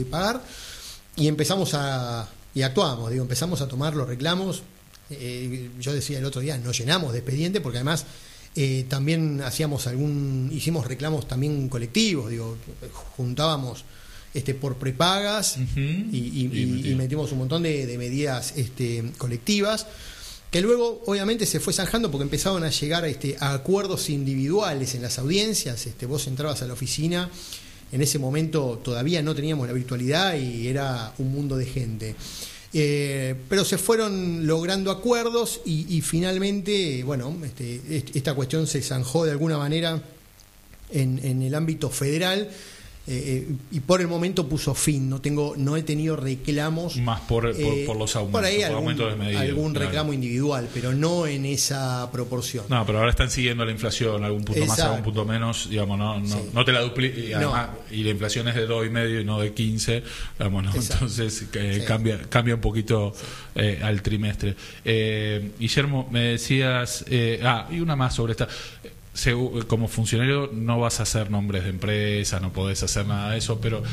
pagar, y actuamos, empezamos a tomar los reclamos. Yo decía el otro día, nos llenamos de expediente, porque además también hicimos reclamos también colectivos, juntábamos por prepagas, y metimos un montón de medidas colectivas, que luego obviamente se fue zanjando porque empezaron a llegar a acuerdos individuales en las audiencias. Vos entrabas a la oficina, en ese momento todavía no teníamos la virtualidad y era un mundo de gente, pero se fueron logrando acuerdos y finalmente, bueno, esta cuestión se zanjó de alguna manera en el ámbito federal. Y por el momento puso fin. No he tenido reclamos más por los aumentos, por ahí aumentos de medidas, algún reclamo individual, pero no en esa proporción. No, pero ahora están siguiendo la inflación, algún punto más, algún punto menos, no te la duplica, y la inflación es de 2,5 y no de 15, entonces cambia un poquito al trimestre. Guillermo, me decías, y una más sobre esta. Como funcionario no vas a hacer nombres de empresa, no podés hacer nada de eso, pero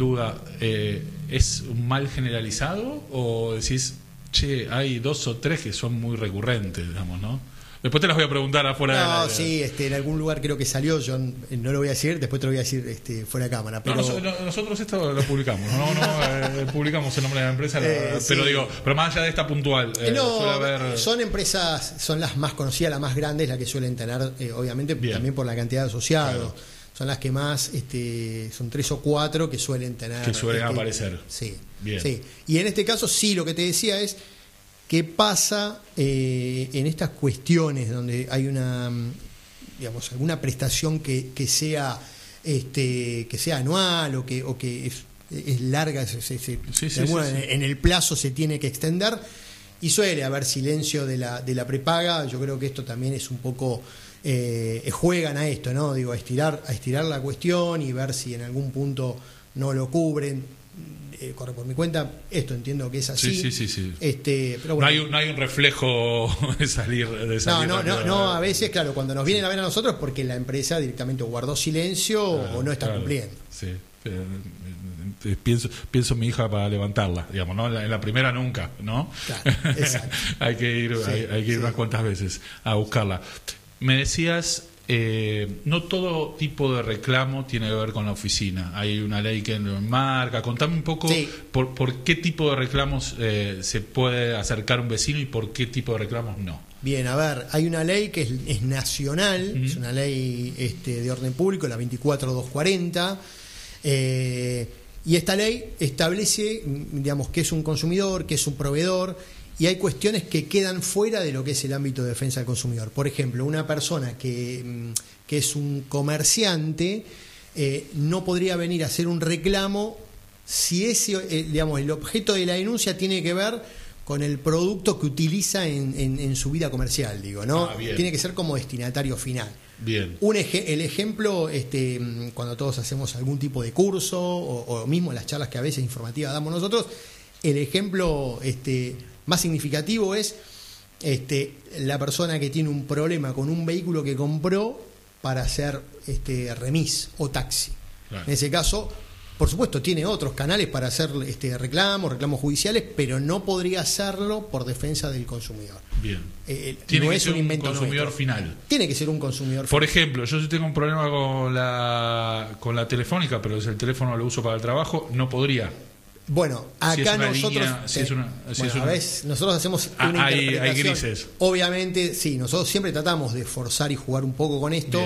¿es un mal generalizado o decís, hay 2 o 3 que son muy recurrentes, ¿no? Después te las voy a preguntar afuera. No, sí, en algún lugar creo que salió, yo no lo voy a decir, después te lo voy a decir fuera de cámara. Pero... nosotros esto lo publicamos, publicamos el nombre de la empresa, pero más allá de esta puntual, suele haber... Son empresas, son las más conocidas, las más grandes, las que suelen tener, obviamente, también por la cantidad de asociados. Claro. Son las que más, son 3 o 4 que suelen tener... Que suelen aparecer. Sí. Bien. Sí. Y en este caso, sí, lo que te decía es... ¿Qué pasa en estas cuestiones donde hay alguna prestación que sea anual o que es larga, en el plazo se tiene que extender, y suele haber silencio de la prepaga? Yo creo que esto también es un poco juegan a esto, ¿no? A estirar la cuestión y ver si en algún punto no lo cubren. Corre por mi cuenta, esto entiendo que es así. Sí. Pero bueno, no hay un reflejo de salir. No, a veces, claro, cuando nos vienen a ver a nosotros, porque la empresa directamente guardó silencio o no está cumpliendo. Sí. Pienso en mi hija para levantarla, ¿no? En la primera nunca, ¿no? Claro, exacto. hay que ir unas cuantas veces a buscarla. Me decías, no todo tipo de reclamo tiene que ver con la oficina. Hay una ley que lo enmarca. Contame un poco por qué tipo de reclamos se puede acercar un vecino y por qué tipo de reclamos no. Bien, a ver, hay una ley que es nacional, es una ley de orden público, la 24240, y esta ley establece, que es un consumidor, que es un proveedor, y hay cuestiones que quedan fuera de lo que es el ámbito de defensa del consumidor. Por ejemplo, una persona que es un comerciante no podría venir a hacer un reclamo si el objeto de la denuncia tiene que ver con el producto que utiliza en su vida comercial, ¿no? Tiene que ser como destinatario final. Bien. El ejemplo, cuando todos hacemos algún tipo de curso o mismo las charlas que a veces informativas damos nosotros, el ejemplo más significativo es la persona que tiene un problema con un vehículo que compró para hacer remis o taxi. Claro. En ese caso, por supuesto, tiene otros canales para hacer reclamos judiciales, pero no podría hacerlo por defensa del consumidor. Bien. Tiene no que es ser un invento consumidor nuestro. final. Tiene que ser un consumidor final. Por ejemplo, yo si tengo un problema con la telefónica, pero el teléfono lo uso para el trabajo, no podría. Bueno, acá nosotros nosotros hacemos una interpretación. Hay grises. Obviamente, sí, nosotros siempre tratamos de forzar y jugar un poco con esto.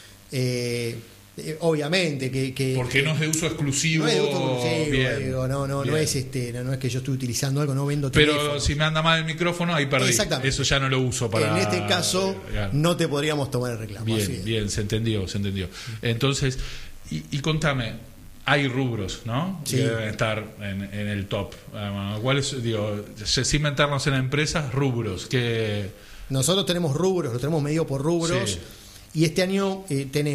Obviamente que porque no es de uso exclusivo. No es de uso exclusivo, no es que yo estoy utilizando algo, no vendo teléfono. Pero si me anda mal el micrófono, ahí perdí. Exactamente. Eso ya no lo uso para... En este caso, no te podríamos tomar el reclamo. Bien, se entendió. Entonces, y contame, hay rubros, ¿no? Sí. Que deben estar en el top. ¿Cuáles, sin meternos en empresas, rubros? Que nosotros tenemos rubros, lo tenemos medido por rubros, y este año tenemos